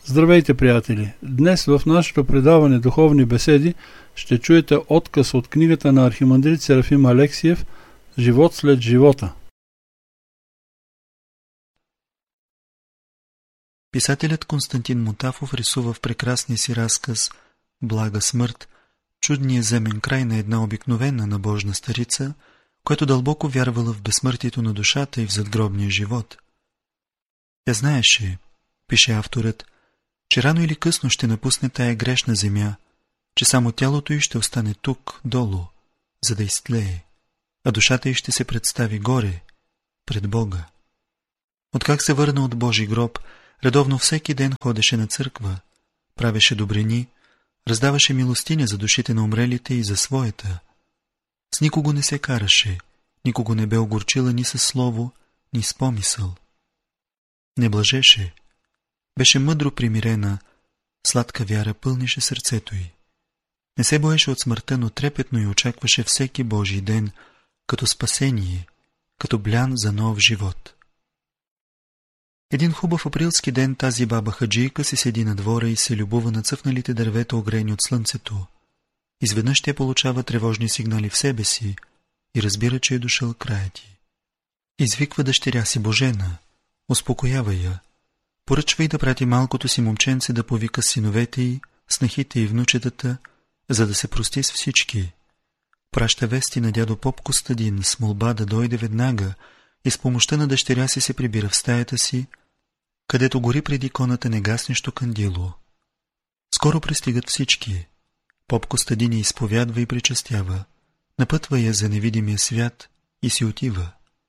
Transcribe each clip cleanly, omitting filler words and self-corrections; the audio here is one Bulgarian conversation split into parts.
Здравейте, приятели! Днес в нашето предаване Духовни беседи ще чуете откъс от книгата на архимандрит Серафим Алексиев «Живот след живота». Писателят Константин Мутафов рисува в прекрасния си разказ «Блага смърт» чудния земен край на една обикновена набожна старица, която дълбоко вярвала в безсмъртието на душата и в задгробния живот. Тя знаеше, пише авторът, че рано или късно ще напусне тая грешна земя, че само тялото й ще остане тук, долу, за да изтлее, а душата й ще се представи горе, пред Бога. Откак се върна от Божи гроб, редовно всеки ден ходеше на църква, правеше добрини, раздаваше милостиня за душите на умрелите и за своята. С никого не се караше, никого не бе огорчила ни със слово, ни с помисъл. Не блажеше, беше мъдро примирена, сладка вяра пълнише сърцето й. Не се боеше от смъртта, но трепетно й очакваше всеки Божий ден, като спасение, като блян за нов живот. Един хубав априлски ден тази баба хаджийка си седи на двора и се любува на цъфналите дървета, огрени от слънцето. Изведнъж тя получава тревожни сигнали в себе си и разбира, че е дошъл краят й. Извиква дъщеря си Божена, успокоява я, поръчва й да прати малкото си момченце да повика синовете й, снахите и внучетата, за да се прости с всички. Праща вести на дядо поп Костадин с молба да дойде веднага и с помощта на дъщеря си се прибира в стаята си, където гори пред иконата негаснещо кандило. Скоро пристигат всички. Поп Костадин я изповядва и причестява, напътва я за невидимия свят и си отива.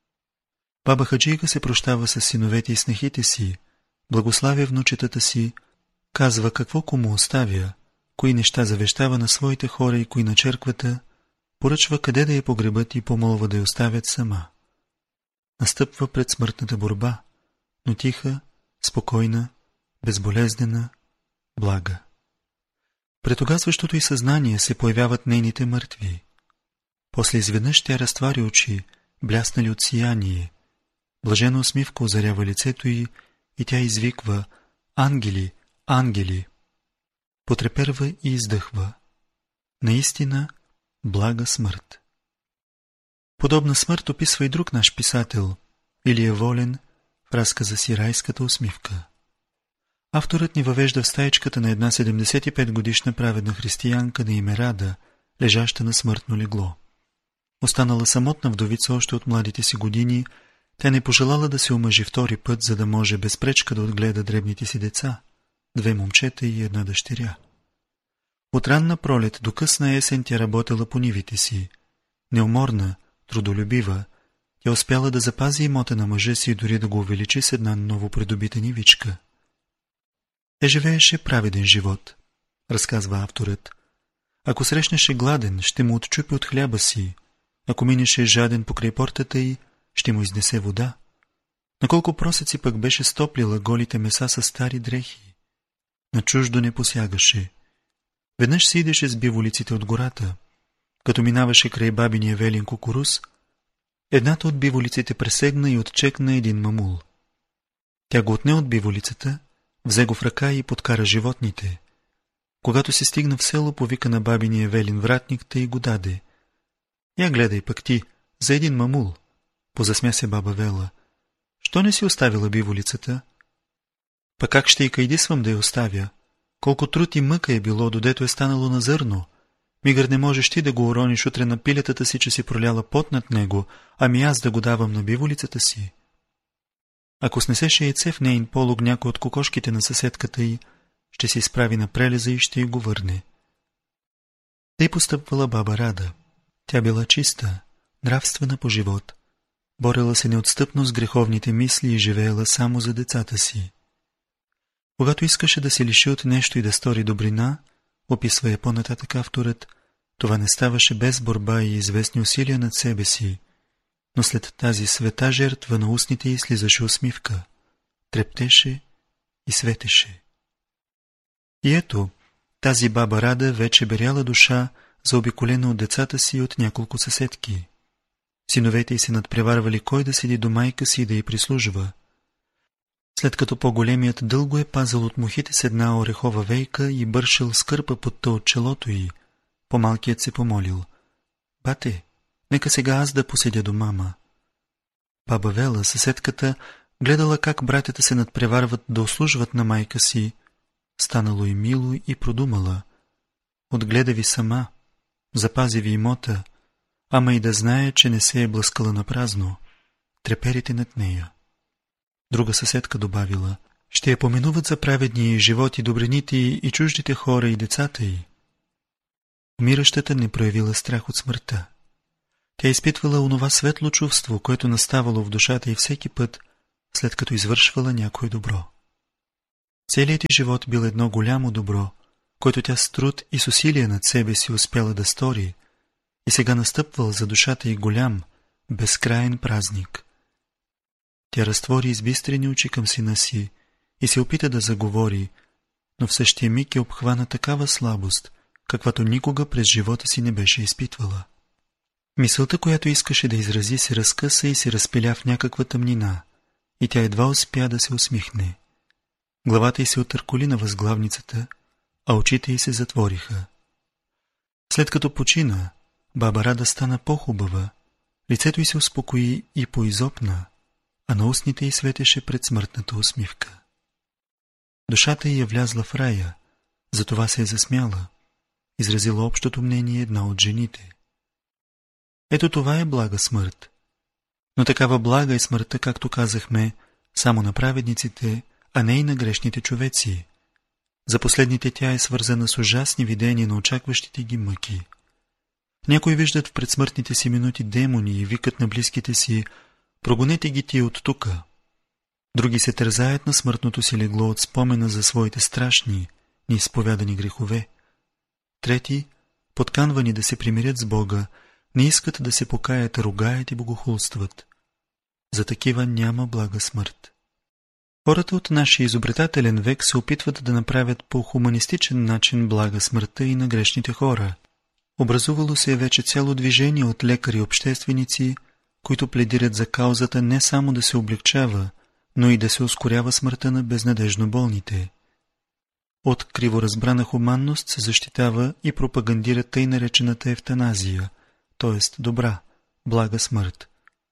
Баба хаджийка се прощава с синовете и снахите си, благославя внучетата си, казва какво кому оставя, кои неща завещава на своите хора и кои на черквата, поръчва къде да я погребат и помолва да я оставят сама. Настъпва пред смъртната борба, но тиха, спокойна, безболезнена, блага. Пред угасващото й съзнание се появяват нейните мъртви. После изведнъж тя разтваря очи, бляснали от сияние. Блажена усмивка озарява лицето й и тя извиква «Ангели, ангели!» Потреперва и издъхва. Наистина, блага смърт. Подобна смърт описва и друг наш писател, Илия Волен, в разказа си «Райската усмивка». Авторът ни въвежда в стаечката на една 75-годишна праведна християнка на име Рада, лежаща на смъртно легло. Останала самотна вдовица още от младите си години, тя не пожелала да се омъжи втори път, за да може без пречка да отгледа дребните си деца, 2 момчета и 1 дъщеря. От ранна пролет до късна есен тя работела по нивите си. Неуморна, трудолюбива, тя успяла да запази имота на мъжа си и дори да го увеличи с една новопридобита нивичка. Тя живееше праведен живот, разказва авторът. Ако срещнеше гладен, ще му отчупи от хляба си. Ако минеше жаден покрай портата й, ще му изнесе вода. На колко просеци пък беше стоплила голите меса с стари дрехи. На чуждо не посягаше. Веднъж си идеше с биволиците от гората. Като минаваше край бабиния велин кукуруз, едната от биволиците пресегна и отчекна един мамул. Тя го отне от биволицата, взе го в ръка и подкара животните. Когато се стигна в село, повика на бабиния велин вратник, и го даде. Я гледай пък ти, за един мамул. Позасмя се баба Вела. Що не си оставила биволицата? Па как ще и кайдисвам да я оставя? Колко труд и мъка е било, додето е станало на зърно. Мигър не можеш ти да го урониш утре на пилетата си, че си проляла пот над него, ами аз да го давам на биволицата си. Ако снесеше яйце в нейн полог някой от кокошките на съседката й, ще се изправи на прелеза и ще й го върне. Тъй постъпвала баба Рада. Тя била чиста, нравствена по живот. Борела се неотстъпно с греховните мисли и живеела само за децата си. Когато искаше да се лиши от нещо и да стори добрина, описва я по-нататък авторът, това не ставаше без борба и известни усилия над себе си, но след тази света жертва на устните й слизаше усмивка, трептеше и светеше. И ето, тази баба Рада вече беряла душа, заобиколена от децата си и от няколко съседки. Синовете й се надпреварвали кой да седи до майка си и да й прислужва. След като по-големият дълго е пазал от мухите с една орехова вейка и бършил скърпа потта от челото й, по-малкият се помолил: бате, нека сега аз да поседя до мама. Баба Вела, съседката, гледала как братята се надпреварват да услужват на майка си, станало и мило и продумала: отгледа ви сама, запази ви имота, ама и да знае, че не се е блъскала на празно, треперите над нея. Друга съседка добавила: ще я поменуват за праведния живот и добрините и чуждите хора и децата й. Умиращата не проявила страх от смъртта. Тя изпитвала онова светло чувство, което наставало в душата й всеки път, след като извършвала някое добро. Целият ти живот бил едно голямо добро, което тя с труд и с усилие над себе си успяла да стори, и сега настъпвал за душата й голям, безкраен празник. Тя разтвори избистрени очи към сина си и се опита да заговори, но в същия миг е обхвана такава слабост, каквато никога през живота си не беше изпитвала. Мисълта, която искаше да изрази, се разкъса и се разпиля в някаква тъмнина, и тя едва успя да се усмихне. Главата й се отърколи на възглавницата, а очите й се затвориха. След като почина, баба Рада стана по-хубава, лицето й се успокои и поизопна, а на устните й светеше предсмъртната усмивка. Душата й е влязла в рая, затова се е засмяла, изразила общото мнение една от жените. Ето това е блага смърт. Но такава блага е смъртта, както казахме, само на праведниците, а не и на грешните човеци. За последните тя е свързана с ужасни видения на очакващите ги мъки. Някои виждат в предсмъртните си минути демони и викат на близките си: прогонете ги тия от тука. Други се тързаят на смъртното си легло от спомена за своите страшни, неизповядани грехове. Трети, подканвани да се примирят с Бога, не искат да се покаят, ругаят и богохулстват. За такива няма блага смърт. Хората от нашия изобретателен век се опитват да направят по хуманистичен начин блага смъртта и на грешните хора. Образувало се е вече цяло движение от лекари и общественици, които пледират за каузата не само да се облегчава, но и да се ускорява смъртта на безнадежно болните. От криворазбрана хуманност се защитава и пропагандира тъй наречената евтаназия, т.е. добра, блага смърт.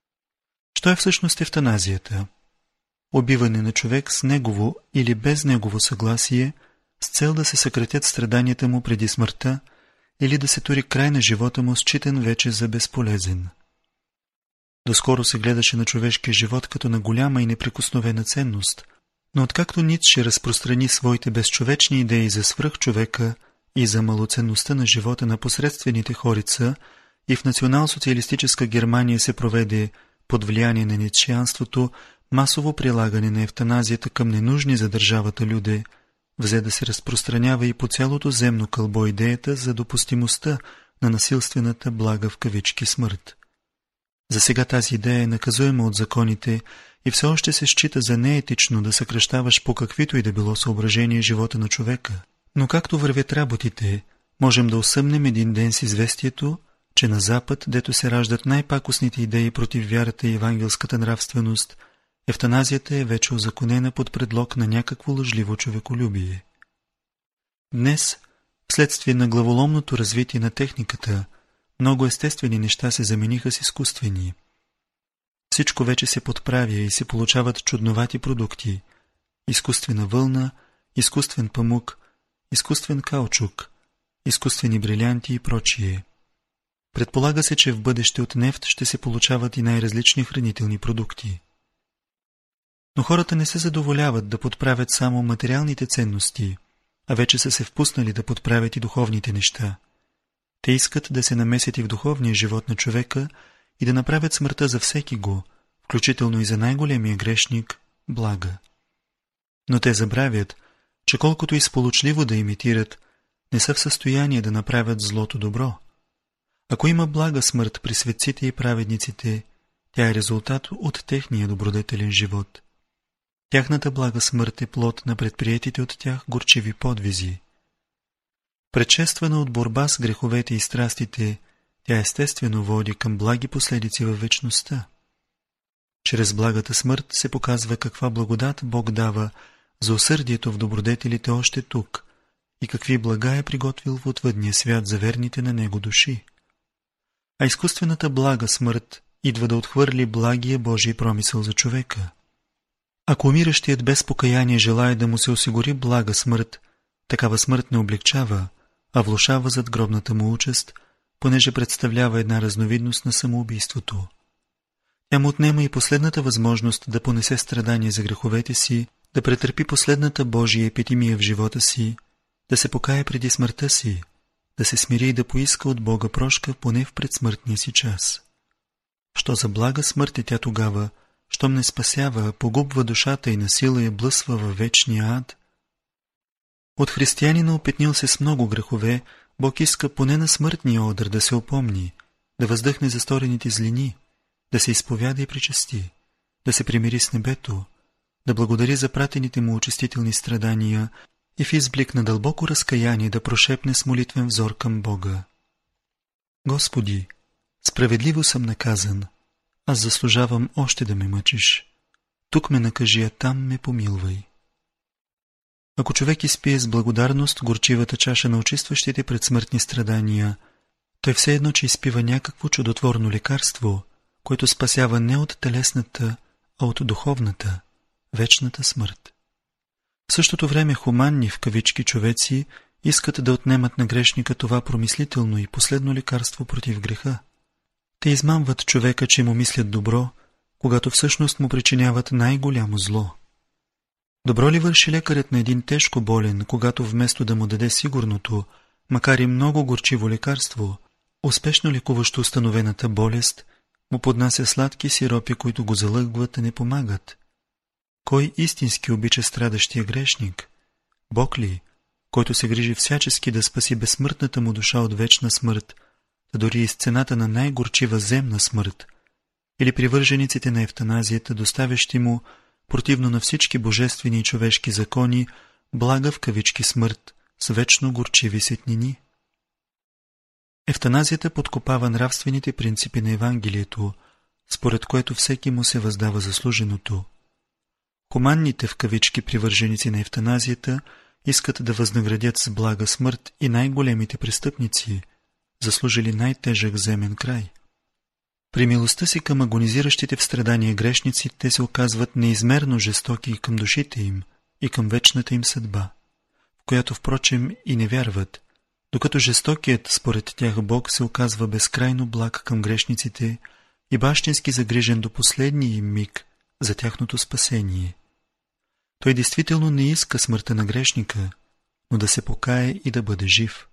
Що е всъщност евтаназията? Убиване на човек с негово или без негово съгласие, с цел да се съкратят страданията му преди смъртта или да се тури край на живота му, считан вече за безполезен. Доскоро се гледаше на човешкия живот като на голяма и неприкосновена ценност, но откакто Ницше разпространи своите безчовечни идеи за свръхчовека и за малоценността на живота на посредствените хорица, и в национал-социалистическа Германия се проведе, под влияние на ницшеанството, масово прилагане на евтаназията към ненужни за държавата люде, взе да се разпространява и по цялото земно кълбо идеята за допустимостта на насилствената блага в кавички смърт. За сега тази идея е наказуема от законите и все още се счита за неетично да съкращаваш по каквито и да било съображение живота на човека. Но както вървят работите, можем да усъмнем един ден с известието, че на Запад, дето се раждат най-пакостните идеи против вярата и евангелската нравственост, евтаназията е вече узаконена под предлог на някакво лъжливо човеколюбие. Днес, вследствие на главоломното развитие на техниката, много естествени неща се замениха с изкуствени. Всичко вече се подправя и се получават чудновати продукти: изкуствена вълна, изкуствен памук, изкуствен каучук, изкуствени брилянти и прочие. Предполага се, че в бъдеще от нефт ще се получават и най-различни хранителни продукти. Но хората не се задоволяват да подправят само материалните ценности, а вече са се впуснали да подправят и духовните неща. Те искат да се намесят и в духовния живот на човека и да направят смъртта за всеки го, включително и за най-големия грешник, блага. Но те забравят, че колкото и сполучливо да имитират, не са в състояние да направят злото добро. Ако има блага смърт при светците и праведниците, тя е резултат от техния добродетелен живот. Тяхната блага смърт е плод на предприетите от тях горчиви подвизи. Предшествана от борба с греховете и страстите, тя естествено води към благи последици във вечността. Чрез благата смърт се показва каква благодат Бог дава за усърдието в добродетелите още тук и какви блага е приготвил в отвъдния свят за верните на Него души. А изкуствената блага смърт идва да отхвърли благия Божий промисъл за човека. Ако умиращият без покаяние желае да му се осигури блага смърт, такава смърт не облегчава, а влошава задгробната му участ, понеже представлява една разновидност на самоубийството. Тя му отнема и последната възможност да понесе страдание за греховете си, да претърпи последната Божия епитимия в живота си, да се покае преди смъртта си, да се смири и да поиска от Бога прошка поне в предсмъртния си час. Що за блага смърт е тя тогава, щом не спасява, погубва душата и насила я блъсва във вечния ад? От християнина, опетнил се с много грехове, Бог иска поне на смъртния одър да се опомни, да въздъхне за сторените злини, да се изповяда и причасти, да се примири с небето, да благодари за пратените му очистителни страдания и в изблик на дълбоко разкаяние да прошепне с молитвен взор към Бога: Господи, справедливо съм наказан, аз заслужавам още да ме мъчиш. Тук ме накажи, а там ме помилвай. Ако човек изпие с благодарност горчивата чаша на очистващите предсмъртни страдания, той все едно, че изпива някакво чудотворно лекарство, което спасява не от телесната, а от духовната, вечната смърт. В същото време хуманни в кавички човеци искат да отнемат на грешника това промислително и последно лекарство против греха. Те измамват човека, че му мислят добро, когато всъщност му причиняват най-голямо зло. Добро ли върши лекарят на един тежко болен, когато вместо да му даде сигурното, макар и много горчиво лекарство, успешно лекуващо установената болест, му поднася сладки сиропи, които го залъгват, а не помагат? Кой истински обича страдащия грешник? Бог ли, който се грижи всячески да спаси безсмъртната му душа от вечна смърт, да дори и с цената на най-горчива земна смърт, или привържениците на евтаназията, доставящи му, противно на всички божествени и човешки закони, блага в кавички смърт с вечно горчиви сетнини? Евтаназията подкопава нравствените принципи на Евангелието, според което всеки му се въздава заслуженото. Хуманните в кавички привърженици на евтаназията искат да възнаградят с блага смърт и най-големите престъпници, заслужили най-тежък земен край. При милостта си към агонизиращите в страдания грешници, те се оказват неизмерно жестоки към душите им и към вечната им съдба, в която впрочем и не вярват, докато жестокият според тях Бог се оказва безкрайно благ към грешниците и бащински загрижен до последния им миг за тяхното спасение. Той действително не иска смъртта на грешника, но да се покае и да бъде жив.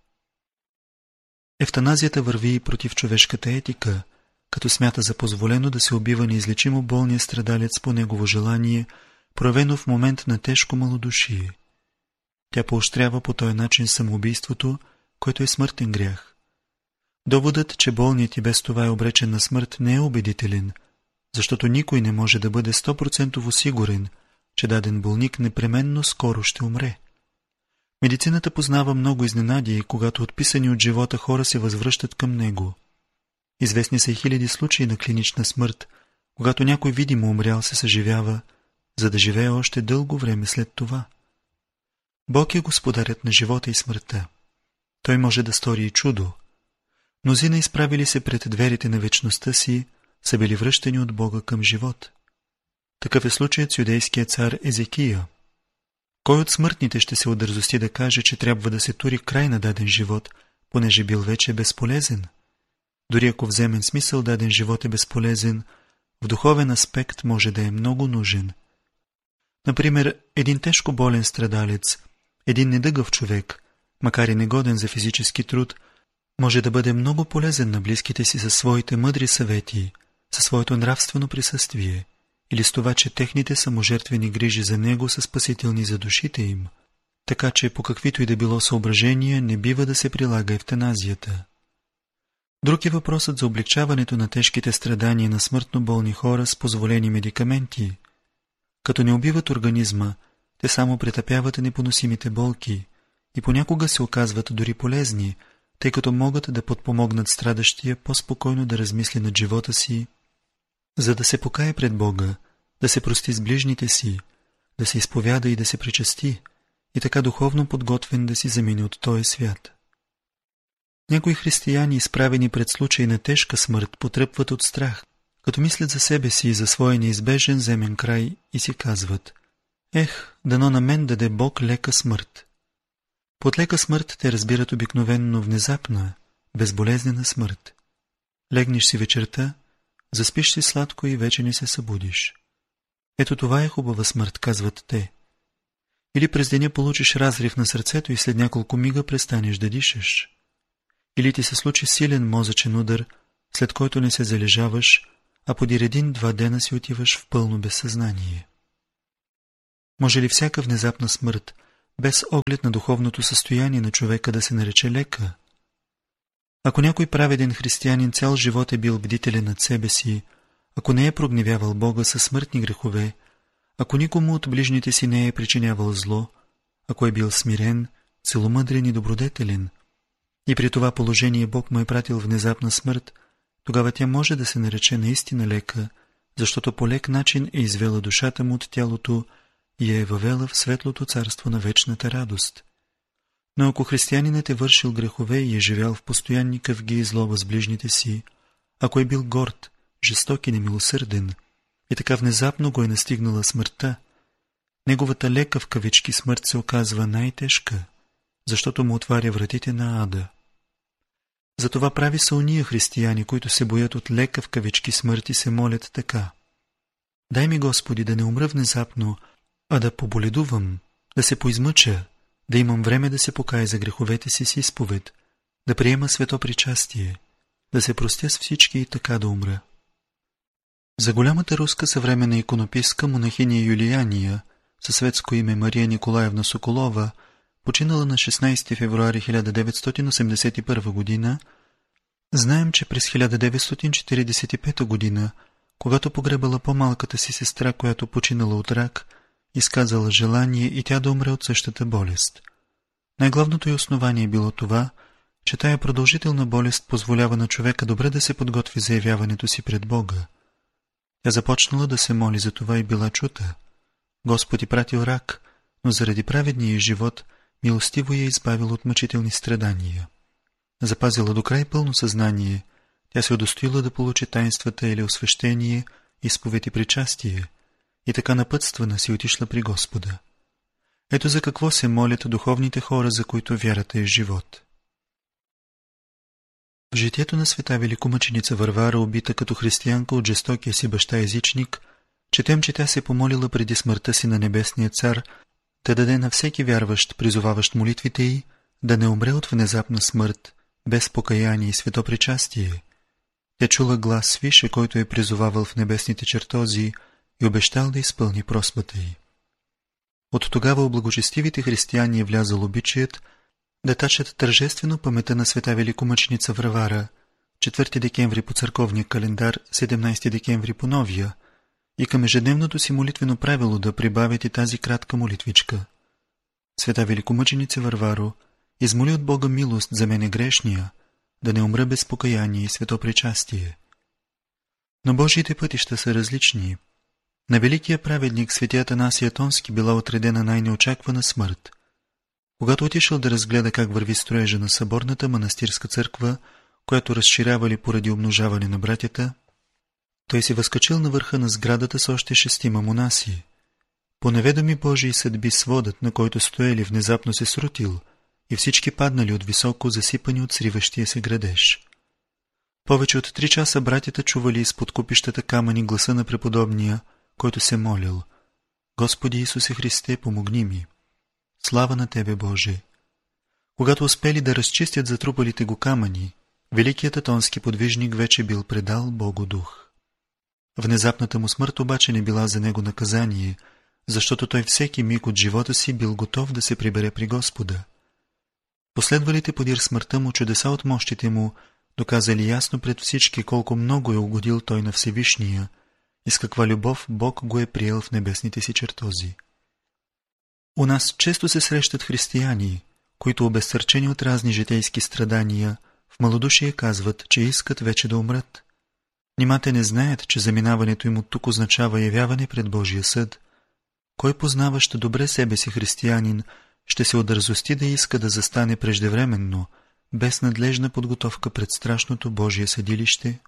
Евтаназията върви и против човешката етика, като смята за позволено да се убива неизлечимо болния страдалец по негово желание, проявено в момент на тежко малодушие. Тя поощрява по този начин самоубийството, който е смъртен грях. Доводът, че болният и без това е обречен на смърт, не е убедителен, защото никой не може да бъде 100% сигурен, че даден болник непременно скоро ще умре. Медицината познава много изненади, когато отписани от живота хора се възвръщат към него. Известни са и хиляди случаи на клинична смърт, когато някой видимо умрял се съживява, за да живее още дълго време след това. Бог е господарят на живота и смъртта. Той може да стори и чудо. Мнозина, изправили се пред дверите на вечността си, са били връщани от Бога към живот. Такъв е случаят с юдейския цар Езекия. Кой от смъртните ще се удързости да каже, че трябва да се тури край на даден живот, понеже бил вече безполезен? Дори ако в земен смисъл даден живот е безполезен, в духовен аспект може да е много нужен. Например, един тежко болен страдалец, един недъгъв човек, макар и негоден за физически труд, може да бъде много полезен на близките си със своите мъдри съвети, със своето нравствено присъствие или с това, че техните саможертвени грижи за него са спасителни за душите им, така че по каквито и да било съображения не бива да се прилага евтаназията. Друг е въпросът за облегчаването на тежките страдания на смъртно болни хора с позволени медикаменти. Като не убиват организма, те само претъпяват непоносимите болки и понякога се оказват дори полезни, тъй като могат да подпомогнат страдащия по-спокойно да размисли над живота си, За да се покае пред Бога, да се прости с ближните си, да се изповяда и да се причасти, и така духовно подготвен да си замине от този свят. Някои християни, изправени пред случай на тежка смърт, потръпват от страх, като мислят за себе си и за своя неизбежен земен край и си казват: ех, дано на мен даде Бог лека смърт. Под лека смърт те разбират обикновенно внезапна, безболезнена смърт. Легнеш си вечерта, заспиш си сладко и вече не се събудиш. Ето това е хубава смърт, казват те. Или през деня получиш разрив на сърцето и след няколко мига престанеш да дишаш. Или ти се случи силен мозъчен удар, след който не се залежаваш, а подир 1-2 дена си отиваш в пълно безсъзнание. Може ли всяка внезапна смърт, без оглед на духовното състояние на човека, да се нарече лека? Ако някой праведен християнин цял живот е бил бдителен над себе си, ако не е прогневявал Бога със смъртни грехове, ако никому от ближните си не е причинявал зло, ако е бил смирен, целомъдрен и добродетелен, и при това положение Бог му е пратил внезапна смърт, тогава тя може да се нарече наистина лека, защото по лек начин е извела душата му от тялото и я е въвела в светлото царство на вечната радост. Но ако християнинът е вършил грехове и е живял в постоянни къвги и злоба с ближните си, ако е бил горд, жесток и немилосърден, и така внезапно го е настигнала смъртта, неговата лека в кавички смърт се оказва най-тежка, защото му отваря вратите на ада. Затова прави са ония християни, които се боят от лека в кавички смърт и се молят така: дай ми, Господи, да не умра внезапно, а да поболедувам, да се поизмъча, да имам време да се покая за греховете си с изповед, да приема свето причастие, да се простя с всички и така да умра. За голямата руска съвременна иконописска монахиня Юлияния със светско име Мария Николаевна Соколова, починала на 16 февруари 1981 година, знаем, че през 1945 година, когато погребала по-малката си сестра, която починала от рак, изказала желание и тя да умре от същата болест. Най-главното й основание било това, че тая продължителна болест позволява на човека добре да се подготви за явяването си пред Бога. Тя започнала да се моли за това и била чута. Господ й пратил рак, но заради праведния й живот милостиво я избавил от мъчителни страдания. Запазила до край пълно съзнание, тя се удостоила да получи таинствата или освещение, изповед и причастие, и така напътствана си отишла при Господа. Ето за какво се молят духовните хора, за които вярата е живот. В житието на света великомъченица Варвара, убита като християнка от жестокия си баща езичник, четем, че тя се помолила преди смъртта си на небесния цар да даде на всеки вярващ, призоваващ молитвите й, да не умре от внезапна смърт, без покаяние и светопричастие. Тя чула глас свише, който е призовавал в небесните чертози и обещал да изпълни просбата й. От тогава у благочестивите християни е влязал обичаят да тачат тържествено памета на света великомъченица Варвара, 4 декември по църковния календар, 17 декември по новия, и към ежедневното си молитвено правило да прибавят и тази кратка молитвичка: света великомъченица Варваро, измоли от Бога милост за мене грешния, да не умра без покаяние и светопричастие. Но Божиите пътища са различни. На великия праведник свети Атанасий Атонски била отредена най-неочаквана смърт. Когато отишъл да разгледа как върви строежа на съборната манастирска църква, която разширявали поради умножаване на братята, той си възкачил на върха на сградата с още 6 монаси. По неведоми Божии съдби сводът, на който стояли, внезапно се срутил и всички паднали от високо, засипани от сриващия се градеж. Повече от 3 часа братята чували изпод купищата камъни гласа на преподобния, който се молил: Господи Исусе Христе, помогни ми! Слава на Тебе, Боже! Когато успели да разчистят затрупалите го камъни, великият атонски подвижник вече бил предал Богу дух. Внезапната му смърт обаче не била за него наказание, защото той всеки миг от живота си бил готов да се прибере при Господа. Последвалите подир смъртта му чудеса от мощите му доказали ясно пред всички колко много е угодил той на Всевишния и с каква любов Бог го е приел в небесните си чертози. У нас често се срещат християни, които, обезсърчени от разни житейски страдания, в малодушие казват, че искат вече да умрат. Нима те не знаят, че заминаването им от тук означава явяване пред Божия съд? Кой познаващ добре себе си християнин ще се одързости да иска да застане преждевременно, без надлежна подготовка пред страшното Божие съдилище?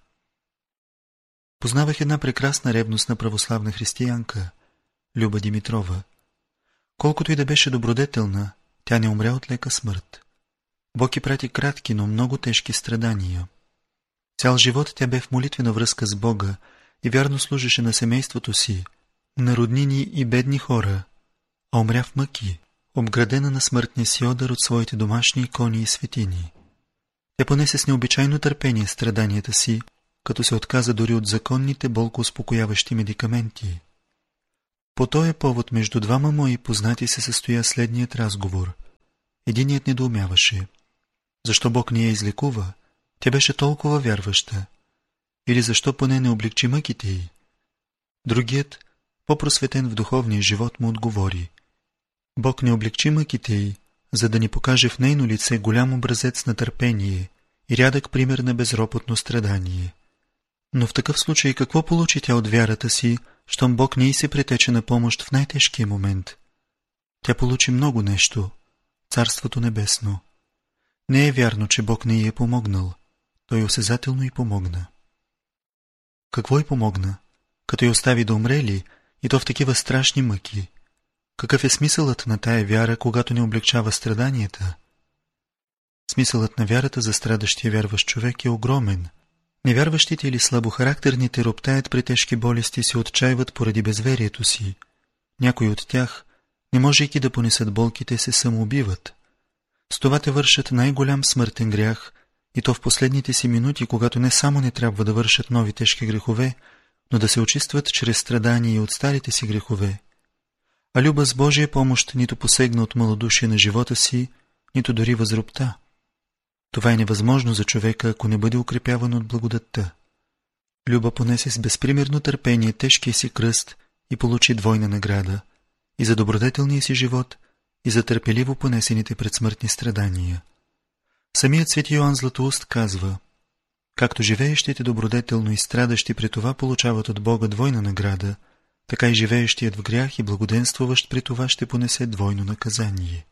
Познавах една прекрасна ревностна православна християнка, Люба Димитрова. Колкото и да беше добродетелна, тя не умря от лека смърт. Бог й прати кратки, но много тежки страдания. Цял живот тя бе в молитвена връзка с Бога и вярно служеше на семейството си, на роднини и бедни хора, а умря в мъки, обградена на смъртния си одър от своите домашни икони и светини. Тя понесе с необичайно търпение страданията си, като се отказа дори от законните болкоуспокояващи медикаменти. По този повод между двама мои познати се състоя следният разговор. Единият недоумяваше. Защо Бог не я излекува? Тя беше толкова вярваща. Или защо поне не облегчи мъките й? Другият, по-просветен в духовния живот, му отговори. Бог не облегчи мъките й, за да ни покаже в нейно лице голям образец на търпение и рядък пример на безропотно страдание. Но в такъв случай какво получи тя от вярата си, щом Бог не й се претече на помощ в най-тежкия момент? Тя получи много нещо – Царството небесно. Не е вярно, че Бог не й е помогнал. Той осезателно й помогна. Какво й помогна? Като й остави да умре ли, и то в такива страшни мъки? Какъв е смисълът на тая вяра, когато не облегчава страданията? Смисълът на вярата за страдащия вярващ човек е огромен. Невярващите или слабохарактерните роптаят при тежки болести и се отчаиват поради безверието си. Някои от тях, не можейки да понесат болките, се самоубиват. С това те вършат най-голям смъртен грях, и то в последните си минути, когато не само не трябва да вършат нови тежки грехове, но да се очистват чрез страдания и от старите си грехове. А Люба с Божия помощ нито посегна от малодушие на живота си, нито дори възропта. Това е невъзможно за човека, ако не бъде укрепяван от благодатта. Люба понесе с безпримерно търпение тежкия си кръст и получи двойна награда – и за добродетелния си живот, и за търпеливо понесените предсмъртни страдания. Самият свети Йоан Златоуст казва: както живеещите добродетелно и страдащи при това получават от Бога двойна награда, така и живеещият в грях и благоденствуващ при това ще понесе двойно наказание.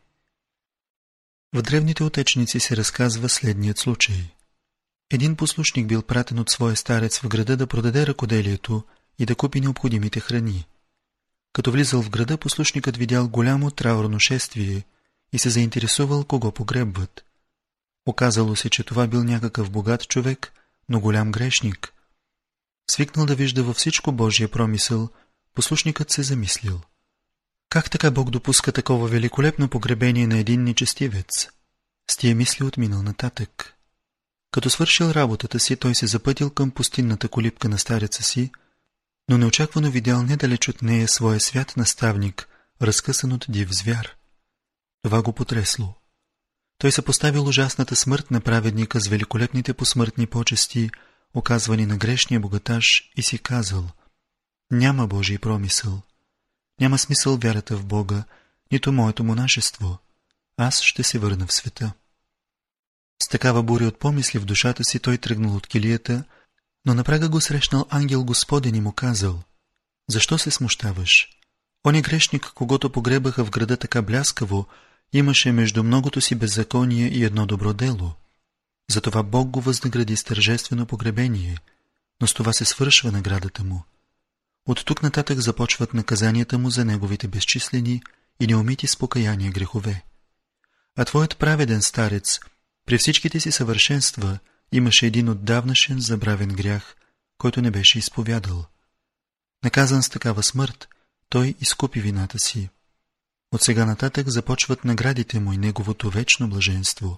В древните отечници се разказва следният случай. Един послушник бил пратен от своя старец в града да продаде ръкоделието и да купи необходимите храни. Като влизал в града, послушникът видял голямо траурно шествие и се заинтересувал кого погребват. Оказало се, че това бил някакъв богат човек, но голям грешник. Свикнал да вижда във всичко Божия промисъл, послушникът се замислил. Как така Бог допуска такова великолепно погребение на един нечестивец? С тия мисли отминал нататък. Като свършил работата си, той се запътил към пустинната колибка на стареца си, но неочаквано видял недалеч от нея своя свят наставник, разкъсан от див звяр. Това го потресло. Той съпоставил ужасната смърт на праведника с великолепните посмъртни почести, оказвани на грешния богаташ, и си казал: няма Божий промисъл. Няма смисъл вярата в Бога, нито моето монашество. Аз ще се върна в света. С такава буря от помисли в душата си той тръгнал от килията, но на прага го срещнал ангел Господен и му казал: защо се смущаваш? Оня грешник, когото погребаха в града така бляскаво, имаше между многото си беззаконие и едно добро дело. Затова Бог го възнагради с тържествено погребение, но с това се свършва наградата му. От тук нататък започват наказанията му за неговите безчислени и неумити с покаяние грехове. А твоят праведен старец, при всичките си съвършенства, имаше един отдавнашен забравен грях, който не беше изповядал. Наказан с такава смърт, той изкупи вината си. От сега нататък започват наградите му и неговото вечно блаженство.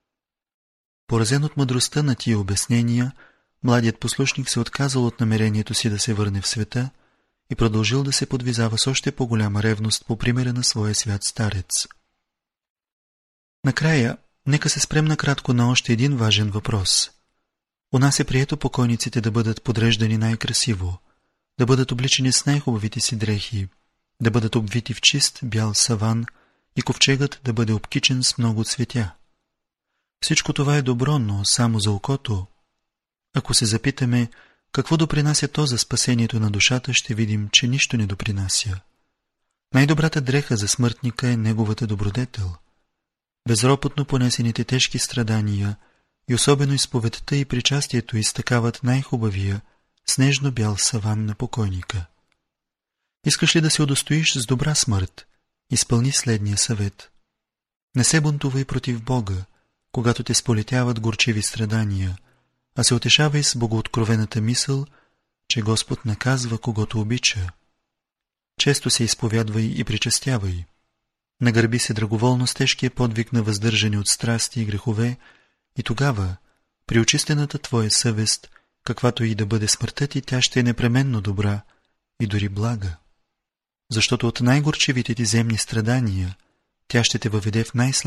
Поразен от мъдростта на тия обяснения, младият послушник се отказал от намерението си да се върне в света и продължил да се подвизава с още по-голяма ревност по примера на своя свят старец. Накрая, нека се спрем накратко на още един важен въпрос. У нас е прието покойниците да бъдат подреждани най-красиво, да бъдат обличени с най-хубавите си дрехи, да бъдат обвити в чист бял саван и ковчегът да бъде обкичен с много цветя. Всичко това е добро, но само за окото. Ако се запитаме, Какво допринася то за спасението на душата, ще видим, че нищо не допринася. Най-добрата дреха за смъртника е неговата добродетел. Безропотно понесените тежки страдания и особено изповедта и причастието изтъкават най-хубавия, снежно-бял саван на покойника. Искаш ли да се удостоиш с добра смърт? Изпълни следния съвет. Не се бунтувай против Бога, когато те сполетяват горчиви страдания, а се утешавай с богооткровената мисъл, че Господ наказва когото обича. Често се изповядвай и причастявай. Нагърби се драговолно с тежкия подвиг на въздържане от страсти и грехове и тогава, при очистената твоя съвест, каквато и да бъде смъртта ти, тя ще е непременно добра и дори блага. Защото от най-горчивите ти земни страдания тя ще те въведе в най-славната